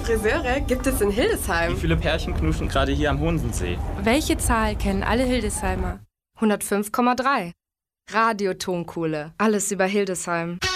Friseure gibt es in Hildesheim? Wie viele Pärchen knuschen gerade hier am Hohensensee? Welche Zahl kennen alle Hildesheimer? 105,3. Radio Tonkohle. Alles über Hildesheim.